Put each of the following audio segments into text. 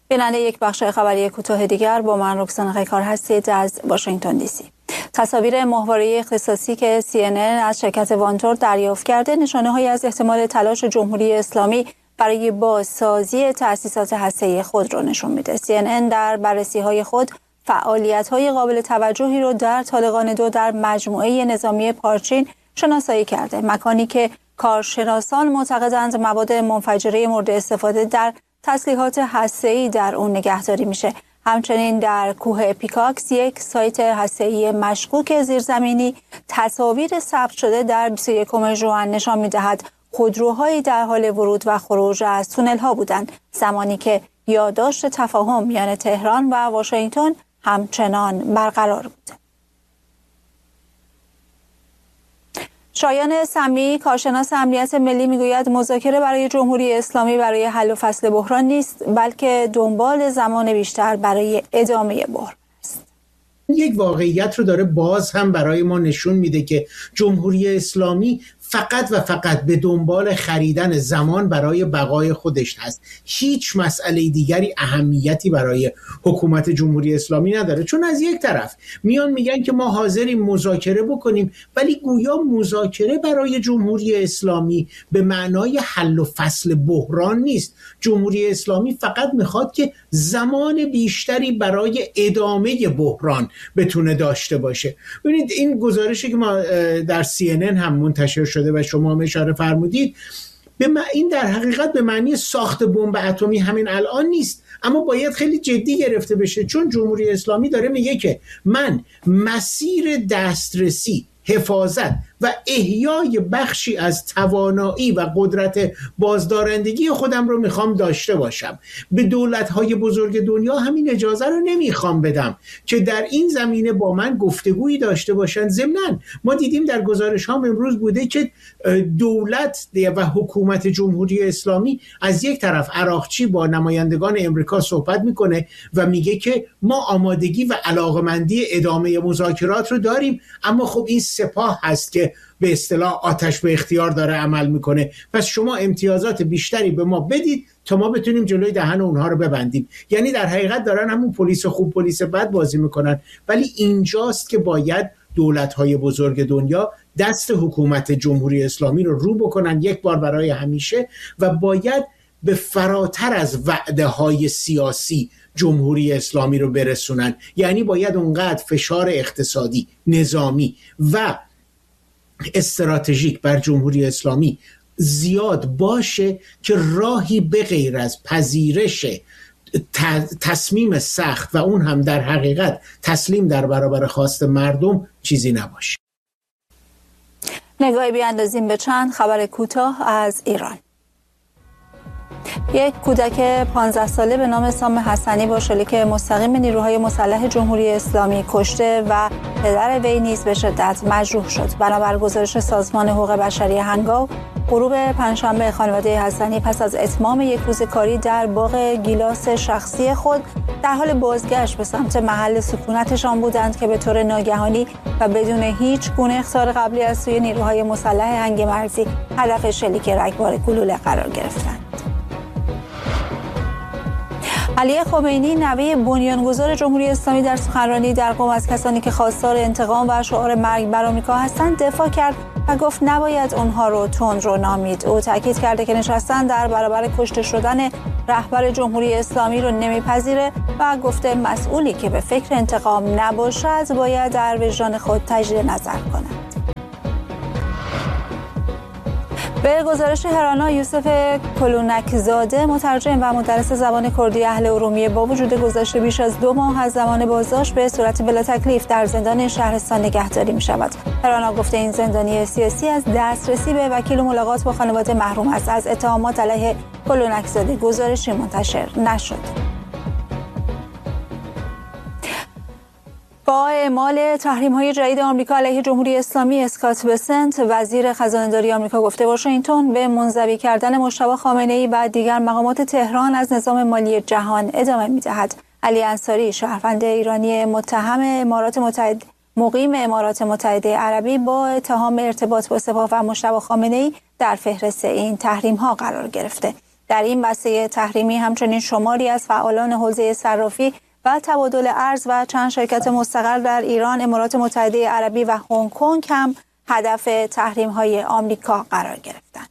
بیننده یک بخش خبری کوتاه دیگر با من رکسانا قیکار هستید از واشنگتن دی سی. تصاویر ماهواره اختصاصی که CNN از شرکت وانتور دریافت کرده نشانه‌هایی از احتمال تلاش جمهوری اسلامی برای بازسازی تأسیسات هسته‌ای خود را نشان میده. CNN در بررسی‌های خود فعالیت‌های قابل توجهی را در طالقان 2 در مجموعه نظامی پارچین شناسایی کرده، مکانی که کارشناسان معتقدند مواد منفجره مورد استفاده در تسلیحات هسته‌ای در اون نگهداری میشه. همچنین در کوه پیکاکس، یک سایت هسته‌ای مشکوک زیرزمینی، تصاویر ثبت شده در 21 ژوئن نشان می‌دهد خودروهایی در حال ورود و خروج از تونل‌ها بودند، زمانی که یادداشت تفاهم میان تهران و واشنگتن همچنان برقرار بود. شایان سمی، کارشناس امنیت ملی، میگوید مذاکره برای جمهوری اسلامی برای حل و فصل بحران نیست، بلکه دنبال زمان بیشتر برای ادامه بحران است. یک واقعیت رو داره باز هم برای ما نشون میده که جمهوری اسلامی فقط و فقط به دنبال خریدن زمان برای بقای خودش هست. هیچ مسئله دیگری اهمیتی برای حکومت جمهوری اسلامی نداره، چون از یک طرف میان میگن که ما حاضریم مذاکره بکنیم، ولی گویا مذاکره برای جمهوری اسلامی به معنای حل و فصل بحران نیست. جمهوری اسلامی فقط میخواد که زمان بیشتری برای ادامه بحران بتونه داشته باشه. ببینید این گزارشی که ما در CNN هم منتشر شده و شما هم اشاره فرمودید، این در حقیقت به معنی ساخت بمب اتمی همین الان نیست، اما باید خیلی جدی گرفته بشه، چون جمهوری اسلامی داره میگه که من مسیر دسترسی، حفاظت و احیای بخشی از توانایی و قدرت بازدارندگی خودم رو میخوام داشته باشم. به دولت‌های بزرگ دنیا همین اجازه رو نمیخوام بدم که در این زمینه با من گفتگویی داشته باشن. ضمناً ما دیدیم در گزارش ها امروز بوده که دولت و حکومت جمهوری اسلامی از یک طرف عراقچی با نمایندگان امریکا صحبت میکنه و میگه که ما آمادگی و علاقمندی ادامه مذاکرات رو داریم، اما خب این سپاه هست که به اصطلاح آتش به اختیار داره عمل میکنه، پس شما امتیازات بیشتری به ما بدید تا ما بتونیم جلوی دهن اونها رو ببندیم. یعنی در حقیقت دارن همون پلیس خوب پلیس بد بازی میکنن. ولی اینجاست که باید دولت‌های بزرگ دنیا دست حکومت جمهوری اسلامی رو بکنن یک بار برای همیشه و باید به فراتر از وعده‌های سیاسی جمهوری اسلامی رو برسونن. یعنی باید اونقدر فشار اقتصادی، نظامی و استراتژیک بر جمهوری اسلامی زیاد باشه که راهی به غیر از پذیرش تصمیم سخت و اون هم در حقیقت تسلیم در برابر خواست مردم چیزی نباشه. نگاهی بیاندازیم به چند خبر کوتاه از ایران. یک کودک 15 ساله به نام سام حسنی با شلیک مستقیم نیروهای مسلح جمهوری اسلامی کشته و پدر وی نیز به شدت مجروح شد. بنابر گزارش سازمان حقوق بشری هنگاو، غروب پنجشنبه خانواده حسنی پس از اتمام یک روز کاری در باغ گیلاس شخصی خود در حال بازگشت به سمت محل سکونتشان بودند که به طور ناگهانی و بدون هیچ گونه اخطار قبلی از سوی نیروهای مسلح هنگ مرزی هدف شلیک رگبار گلوله قرار گرفتند. علی خمینی، نوه بنیانگذار جمهوری اسلامی، در سخنرانی در قم از کسانی که خواستار انتقام و شعار مرگ بر آمریکا هستند دفاع کرد و گفت نباید اونها رو تندرو نامید. او تاکید کرده که نشستن در برابر کشته شدن رهبر جمهوری اسلامی رو نمیپذیره و گفته مسئولی که به فکر انتقام نباشد باید در وجدان خود تجدید نظر کند. به گزارش هرانا، یوسف کلونکزاده، مترجم و مدرس زبان کردی اهل ارومیه، با وجود گذشت بیش از 2 ماه از زمان بازداشت به صورت بلا تکلیف در زندان شهرستان نگهداری می شود. هرانا گفته این زندانی سیاسی از دسترسی به وکیل و ملاقات با خانواده محروم است. از اتهامات علیه کلونکزاده گزارشی منتشر نشد. با اعمال تحریم‌های جدید آمریکا علیه جمهوری اسلامی، اسکات بسنت، وزیر خزانه‌داری آمریکا، گفته واشنگتن به منزوی کردن مجتبی خامنه‌ای و دیگر مقامات تهران از نظام مالی جهان ادامه می‌دهد. علی انصاری، شهروند ایرانی مقیم امارات متحده عربی، با اتهام ارتباط با سپاه و مجتبی خامنه‌ای در فهرست این تحریم‌ها قرار گرفته. در این بسته تحریمی همچنین شماری از فعالان حوزه صرافی و تبادل ارز و چند شرکت مستقل در ایران، امارات متحده عربی و هنگ کنگ هم هدف تحریم‌های آمریکا قرار گرفتند.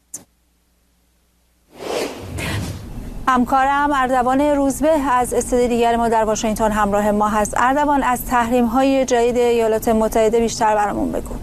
همکارم اردوان روزبه از استودیو دیگر ما در واشنگتن همراه ما هست. اردوان، از تحریم‌های جدید ایالات متحده بیشتر برامون بگو.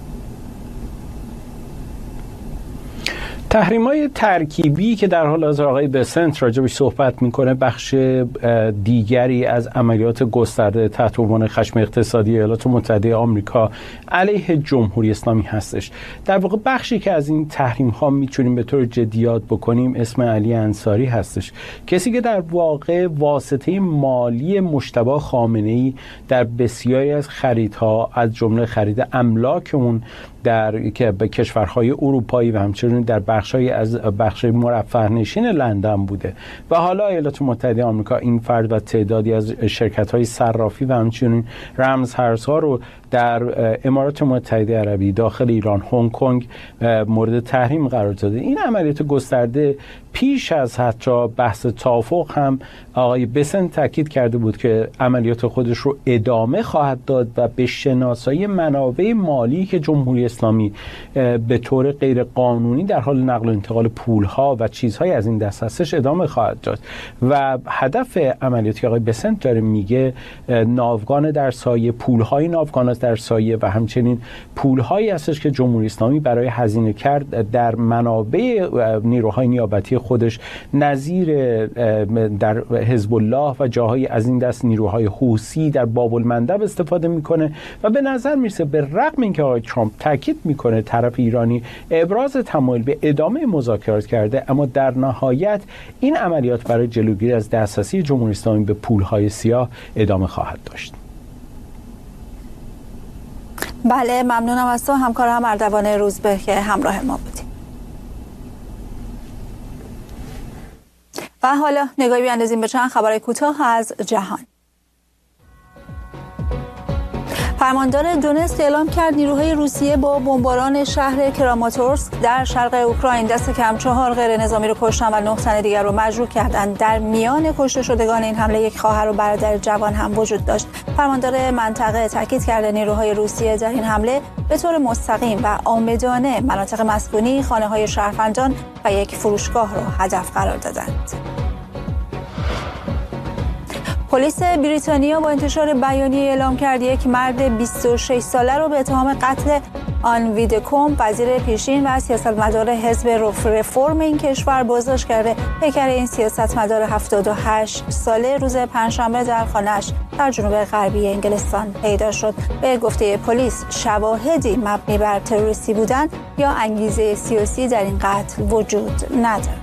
تحریم‌های ترکیبی که در حال حاضر آقای بسنت راجبش صحبت میکنه بخش دیگری از عملیات گسترده تحت عنوان خشم اقتصادی ایالات متحده آمریکا علیه جمهوری اسلامی هستش. در واقع بخشی که از این تحریم‌ها میتونیم به طور جدی یاد بکنیم اسم علی انصاری هستش، کسی که در واقع واسطه مالی مجتبی خامنه‌ای در بسیاری از خریدها از جمله خرید املاک اون در که به کشورهای اروپایی و همچنین در بخش مرفه نشین لندن بوده و حالا ایالات متحده آمریکا این فرد و تعدادی از شرکت‌های صرافی و همچنین رمزارزها رو در امارات متحده عربی، داخل ایران، هنگ کنگ مورد تحریم قرار داده. این عملیات گسترده پیش از حتی بحث توافق هم آقای بسنت تاکید کرده بود که عملیات خودش رو ادامه خواهد داد و به شناسایی منابع مالی که جمهوری اسلامی به طور غیر قانونی در حال نقل و انتقال پولها و چیزهای از این دست هستش ادامه خواهد داد. و هدف عملیاتی که آقای بسنت داره میگه ناوگان در سایه، پولهای ناوگان در سایه و همچنین پولهایی هستش که جمهوری اسلامی برای هزینه کرد در منابع نیروهای نیابتی خودش نظیر در حزب الله و جاهای از این دست نیروهای حوثی در باب المندب استفاده میکنه و به نظر میرسه به رغم اینکه آقای ترامپ تاکید میکنه طرف ایرانی ابراز تمایل به ادامه مذاکرات کرده، اما در نهایت این عملیات برای جلوگیری از دسترسی جمهوری اسلامی به پولهای سیاه ادامه خواهد داشت. بله، ممنونم از تو همکارم اردوان روزبه که همراه ما بودیم. و حالا نگاهی بیاندازیم به چند خبر کوتاه از جهان. فرماندار دونتسک اعلام کرد نیروهای روسیه با بمباران شهر کراماتورسک در شرق اوکراین دست کم 4 غیر نظامی رو کشتن و 9 تن دیگر رو مجروح کردند. در میان کشته شدگان این حمله یک خواهر و برادر جوان هم وجود داشت. فرماندار منطقه تاکید کرده نیروهای روسیه در این حمله به طور مستقیم و عامدانه مناطق مسکونی، خانه‌های شهروندان و یک فروشگاه رو هدف قرار دادند. پلیس بریتانیا با انتشار بیانیه اعلام کرد یک مرد 26 ساله رو به اتهام قتل آن ویدکوم، وزیر پیشین و سیاستمدار حزب رفرم این کشور بازداشت کرده. پیکر این سیاستمدار 78 ساله روز پنجشنبه در خانه‌اش در جنوب غربی انگلستان پیدا شد. به گفته پلیس شواهدی مبنی بر تروریستی بودن یا انگیزه سیاسی در این قتل وجود ندارد.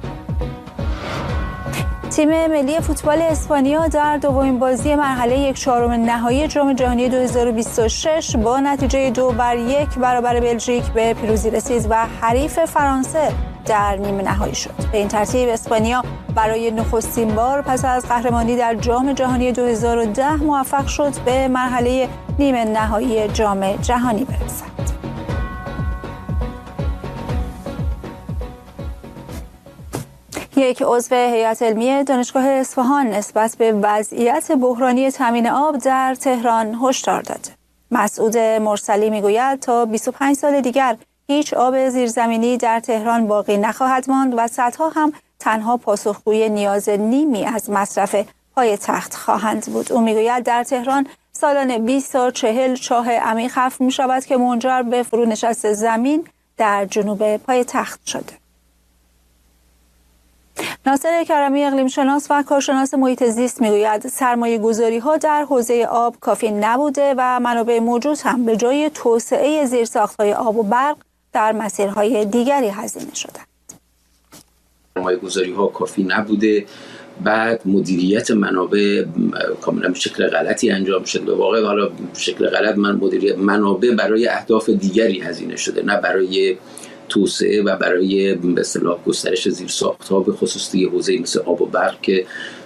تیم ملی فوتبال اسپانیا در دومین بازی مرحله 1/4 نهایی جام جهانی 2026 با نتیجه 2-1 برابر بلژیک به پیروزی رسید و حریف فرانسه در نیمه نهایی شد. به این ترتیب اسپانیا برای نخستین بار پس از قهرمانی در جام جهانی 2010 موفق شد به مرحله نیمه نهایی جام جهانی برسد. یک عضو هیئت علمی دانشگاه اصفهان نسبت به وضعیت بحرانی تامین آب در تهران هشدار داد. مسعود مرسلی میگوید تا 25 سال دیگر هیچ آب زیرزمینی در تهران باقی نخواهد ماند و صدها هم تنها پاسخگوی نیاز نیمی از مصرف پایتخت خواهند بود. او میگوید در تهران سالانه 20 تا 40 چاه عمیق حفر می شود که منجر به فرونشست زمین در جنوب پایتخت شده. ناصر کرمی اقلیم شناس و کارشناس محیط زیست میگوید سرمایه گذاری ها در حوزه آب کافی نبوده و منابع موجود هم به جای توسعه زیرساخت‌های آب و برق در مسیرهای دیگری هزینه شدند. سرمایه گذاری ها کافی نبوده، بعد مدیریت منابع کاملا به شکل غلطی انجام شده. به واقع حالا به شکل غلط مدیریت منابع برای اهداف دیگری هزینه شده، نه برای توسعه و برای به اصطلاح گسترش زیرساخت‌ها، به خصوص دیگه حوزه مثل آب و برق که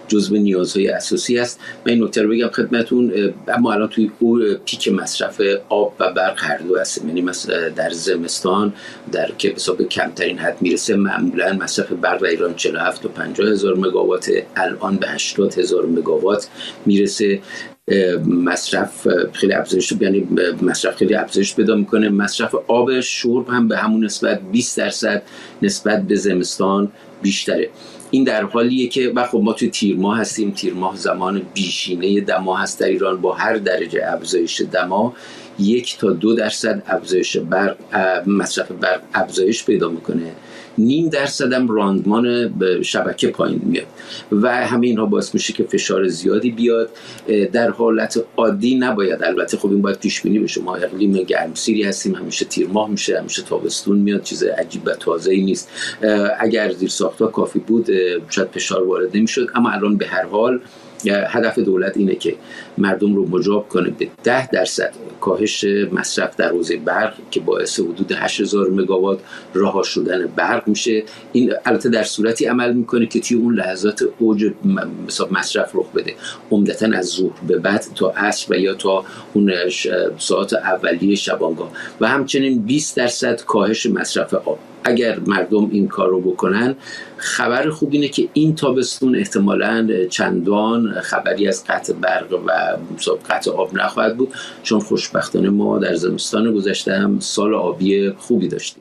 جزو نیازهای اساسی است. من این نکته رو بگم خدمتون، اما الان توی پیک مصرف آب و برق هر دو هستیم. یعنی مثلا در زمستان در که به حساب کمترین حد میرسه، معمولا مصرف برق در ایران 47 تا 50 هزار مگاوات، الان به 80 هزار مگاوات میرسه. مصرف خیلی افزایش، یعنی مصرف خیلی افزایش پیدا میکنه. مصرف آب شرب هم به همون نسبت 20% نسبت به زمستان بیشتره. این در حالیه که خب ما توی تیر ماه هستیم. تیر ماه زمان بیشینه دما هست در ایران. با هر درجه افزایش دما 1 تا 2% افزایش برق، مصرف برق افزایش پیدا میکنه. 0.5% هم راندمان شبکه پایین میاد و همه اینها باعث میشه که فشار زیادی بیاد. در حالت عادی نباید، البته خب این باید پیش بینی بشه. ما اقلیم گرمسیری هستیم، همیشه تیر ماه میشه، همیشه تابستون میاد، چیز عجیب و تازه‌ای نیست. اگر زیرساخت‌ها کافی بود شاید فشار وارد نمیشد، اما الان به هر حال هدف دولت اینه که مردم رو مجاب کنه به 10% کاهش مصرف در حوزه برق که باعث حدود 8000 مگاوات رها شدن برق میشه. این البته در صورتی عمل میکنه که توی اون لحظات اوج مصرف رخ بده، عمدتاً از ظهر به بعد تا عصر و یا تا اون ساعات اولیه شبانگاه، و همچنین 20% کاهش مصرف آب. اگر مردم این کار رو بکنن، خبر خوب اینه که این تابستون احتمالاً چندان خبری از قطع برق و قطع آب نخواهد بود، چون خوشبختانه ما در زمستان گذشته هم سال آبی خوبی داشتیم.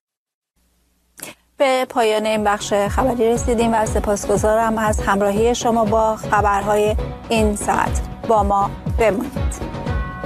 به پایان این بخش خبری رسیدیم و سپاسگزارم از همراهی شما با خبرهای این ساعت. با ما بمانید.